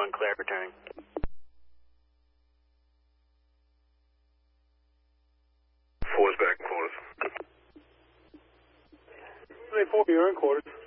1, clear, returning. 4's back in quarters. 4, you're in quarters.